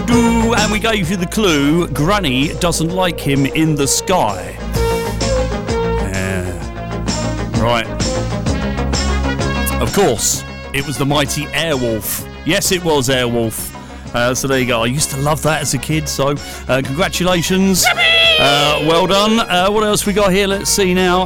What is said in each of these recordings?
And we gave you the clue, Granny doesn't like him in the sky. Yeah. Right. Of course, it was the mighty Airwolf. Yes, it was Airwolf. So there you go. I used to love that as a kid, so congratulations. Well done. What else we got here? Let's see now.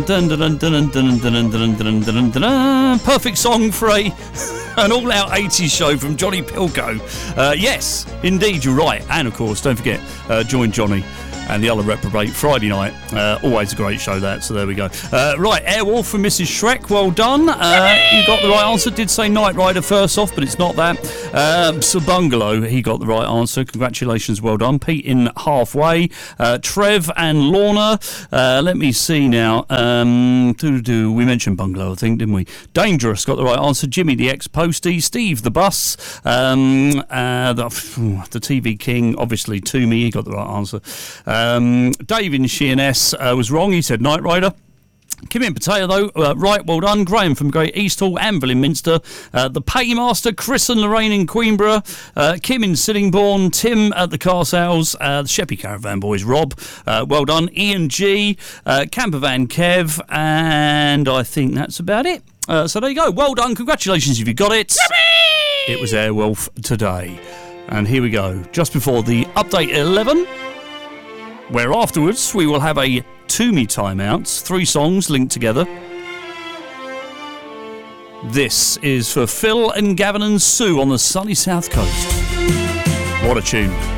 Perfect song for an all-out 80s show from Johnny Pilco. Yes, indeed, you're right. And, of course, don't forget, join Johnny and the other reprobate Friday night. Always a great show, that. So there we go. Right, Airwolf from Mrs. Shrek. Well done. You got the right answer. Did say Knight Rider first off, but it's not that. Sir Bungalow, he got the right answer. Congratulations. Well done. Pete in halfway. Trev and Lorna. Let me see now. We mentioned Bungalow, I think, didn't we? Dangerous got the right answer. Jimmy the ex-postie. Steve the bus. The TV King, obviously Toomey, he got the right answer. Dave in Sheerness was wrong. He said Knight Rider. Kim in Potato, though, right, well done. Graham from Great Easthall, Anvil in Minster, the Paymaster, Chris and Lorraine in Queenborough, Kim in Sittingbourne, Tim at the Car Sales, the Sheppey Caravan Boys, Rob, well done. Ian G, Campervan Kev, and I think that's about it. So there you go. Well done. Congratulations if you got it. Yippee! It was Airwolf today. And here we go. Just before the Update 11, where afterwards we will have a Toomey timeouts, 3 songs linked together. This is for Phil and Gavin and Sue on the sunny south coast. What a tune.